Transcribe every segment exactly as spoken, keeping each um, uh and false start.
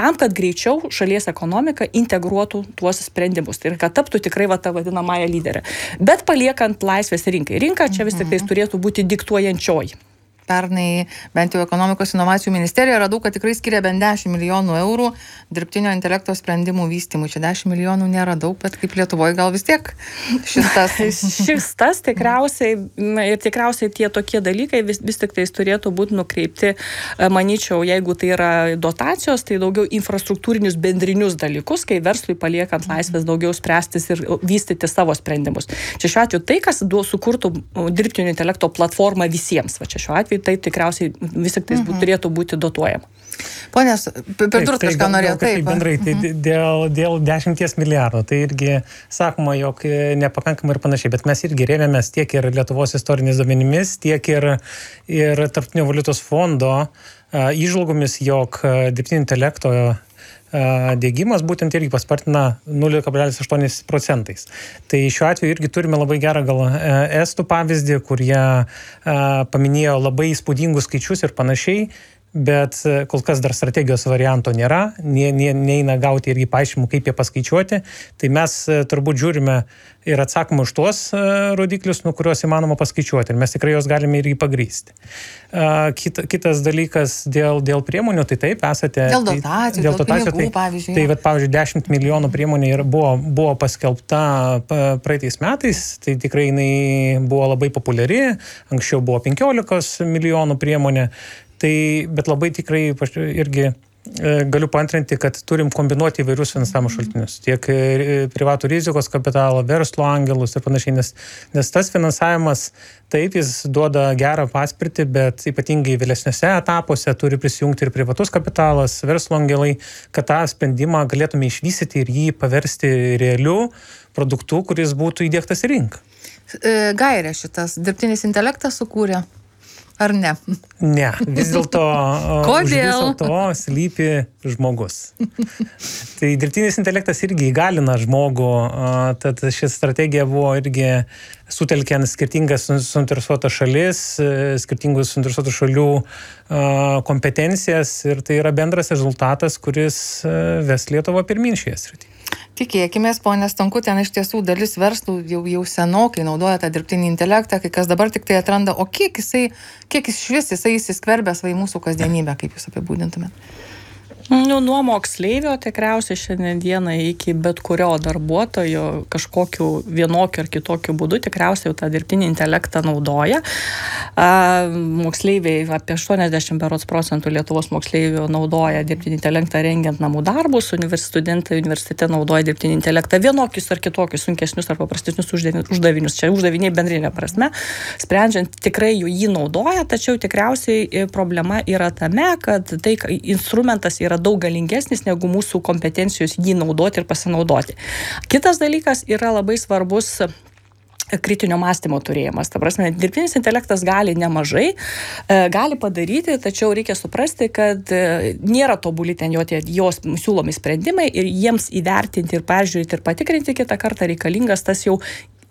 tam, kad greičiau šalies ekonomika integruotų tuos sprendimus. Tai ir kad taptų tikrai va ta vadinamąją lyderę. Bet paliekant laisvės rinkai. Rinka čia vis tik tais turėtų būti diktuojančioji. Pernai bent jau ekonomikos inovacijų ministerija radau, kad tikrai skiria bent dešimt milijonų eurų dirbtinio intelekto sprendimų vystymui. Čia dešimt milijonų nėra daug, bet kaip Lietuvoje gal vis tiek šis tas. Šis tas tikriausiai ir tikriausiai tie tokie dalykai vis, vis tik tais turėtų būti nukreipti, manyčiau, jeigu tai yra dotacijos, tai daugiau infrastruktūrinius bendrinius dalykus, kai verslui paliekant laisvės daugiau spręstis ir vystyti savo sprendimus. Čia šiuo atveju tai, kas du, sukurtų dirbtinio intelekto platformą visiems. Va čia šiuo atveju tai tikriausiai vis tik tais mhm. turėtų būti dotuojama. Ponės, pridurt kažką norėjau. Taip, bendrai, tai dėl, dėl dešimties milijardų, tai irgi sakoma, jog nepakankamai ir panašiai, bet mes irgi rėmėmės tiek ir Lietuvos istoriniais duomenimis, tiek ir, ir Tarptautinio valiutos fondo įžvalgomis, jog dirbtinio intelekto diegimas būtent irgi paspartina nulis kablelis aštuoni procentais. Tai šiuo atveju irgi turime labai gerą gal estų pavyzdį, kur jie paminėjo labai įspūdingus skaičius ir panašiai, bet kol kas dar strategijos varianto nėra, ne, ne, neina gauti irgi paaiškinimų, kaip jie paskaičiuoti. Tai mes turbūt žiūrime ir atsakome už tuos rodiklius, nuo kuriuos įmanoma paskaičiuoti. Ir mes tikrai juos galime irgi pagrįsti. Kita, kitas dalykas dėl, dėl priemonių, tai taip, esate... Dėl dotacijų, dėl, dėl pinigų, tai, pavyzdžiui. Tai, vat, pavyzdžiui, dešimt milijonų priemonė buvo, buvo paskelbta praeitais metais, tai tikrai jinai buvo labai populiari, anksčiau buvo penkiolikos milijonų priemonė. Tai, bet labai tikrai irgi e, galiu paantrinti, kad turim kombinuoti įvairius finansavimo šaltinius. Tiek e, privatų rizikos kapitalą, verslo angelus ir panašiai, nes, nes tas finansavimas, taip, jis duoda gerą paspirtį, bet ypatingai vėlesniuose etapuose turi prisijungti ir privatus kapitalas, verslo angelai, kad tą sprendimą galėtume išvystyti ir jį paversti realiu produktu, kuris būtų įdiegtas į rinką. E, gairė šitas dirbtinis intelektas sukūrė. Ar ne? Ne, vis dėlto už viso Kodėl? to slypi žmogus. Tai dirbtinis intelektas irgi įgalina žmogų, tad ši strategija buvo irgi sutelkiant skirtingas suinteresuotas šalis, skirtingus suinteresuotų šalių kompetencijas ir tai yra bendras rezultatas, kuris ves Lietuvą pirmyn šioje srityje. Tikėkimės, ponė Stankutė, ten iš tiesų dalis verslų jau, jau senokai naudoja tą dirbtinį intelektą, kai kas dabar tik tai atranda, o kiek jisai, kiek jis švis, jisai įsiskverbęs va į mūsų kasdienybę, kaip jūs apibūdintumėte? Nu, nuo moksleivio tikriausiai šiandieną iki bet kurio darbuotojo kažkokiu vienokiu ar kitokiu būdu tikriausiai jau tą dirbtinį intelektą naudoja. A, moksleiviai, apie aštuoniasdešimt berods procentų Lietuvos moksleivių naudoja dirbtinį intelektą rengiant namų darbus, univers, studentai universitete naudoja dirbtinį intelektą vienokius ar kitokius sunkesnius ar paprastesnius uždavinius. Čia uždaviniai bendrinė prasme. Sprendžiant tikrai jų jį naudoja, tačiau tikriausiai problema yra tame, kad tai instrumentas yra daug galingesnis negu mūsų kompetencijos jį naudoti ir pasinaudoti. Kitas dalykas yra labai svarbus kritinio mąstymo turėjimas. Ta prasme, dirbtinis intelektas gali nemažai, gali padaryti, tačiau reikia suprasti, kad nėra tobuli ten jo tie jos siūlomi sprendimai ir jiems įvertinti ir peržiūrėti ir patikrinti kitą kartą reikalingas tas jau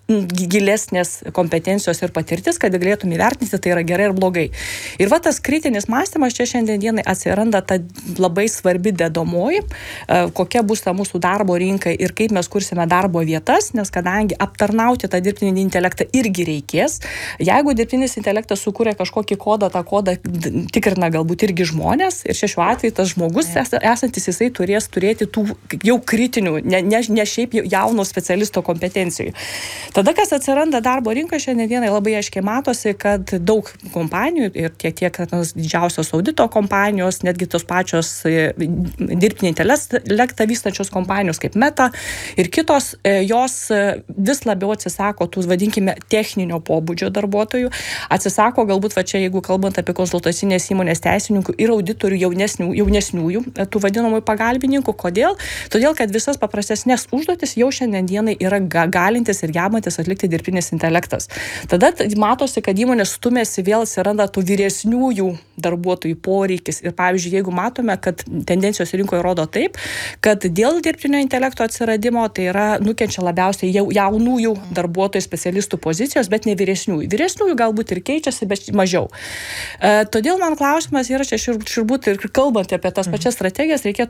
gilesnės kompetencijos ir patirtis, kad galėtum įvertinti, tai yra gerai ir blogai. Ir va tas kritinis mąstymas čia šiandien dienai atsiranda ta labai svarbi dedamoji, kokia bus ta mūsų darbo rinka ir kaip mes kursime darbo vietas, nes kadangi aptarnauti tą dirbtinį intelektą irgi reikės. Jeigu dirbtinis intelektas sukūrė kažkokį kodą, tą kodą tikrina galbūt irgi žmonės ir šiuo atveju tas žmogus esantis jisai turės turėti tų jau kritinių, ne, ne, ne šiaip jauno specialisto kompetencijų. Tada, kas atsiranda darbo rinkoje, šiandien dienai labai aiškiai matosi, kad daug kompanijų ir tiek, tiek didžiausios audito kompanijos, netgi tos pačios dirbtinį intelektą vystančios kompanijos kaip Meta ir kitos, jos vis labiau atsisako tų, vadinkime, techninio pobūdžio darbuotojų, atsisako galbūt, va čia, jeigu kalbant apie konsultacinės įmonės teisininkų ir auditorių jaunesnių, jaunesniųjų, tų vadinamųjų pagalbininkų. Kodėl? Todėl, kad visas paprastesnės užduotis jau šiandien dienai yra galintis ir gebantis atlikti dirbtinis intelektas. Tada matosi, kad įmonės stumėsi vėl atsiranda tų vyresniųjų darbuotojų poreikis. Ir pavyzdžiui, jeigu matome, kad tendencijos rinkoje rodo taip, kad dėl dirbtinio intelekto atsiradimo tai yra nukenčia labiausiai jau, jaunųjų darbuotojų specialistų pozicijos, bet ne vyresniųjų. Vyresniųjų galbūt ir keičiasi, bet mažiau. E, todėl man klausimas yra čia turbūt ir kalbant apie tas pačias strategijas, reikėtų